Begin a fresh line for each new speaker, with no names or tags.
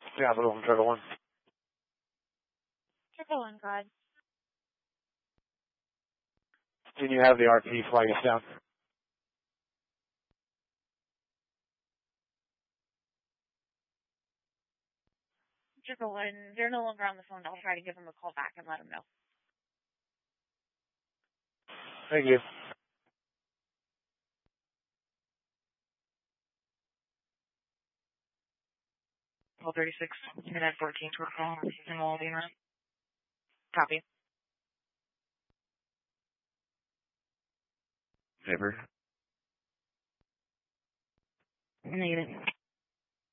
Capital from Triple One.
Triple One, God.
Can you have the RP flag us down?
Triple One, they're no longer on the phone. I'll try to give them a call back and let them know.
Thank you.
1236, Internet 14, to call in Walden Room. Copy.
Paper.
Negative.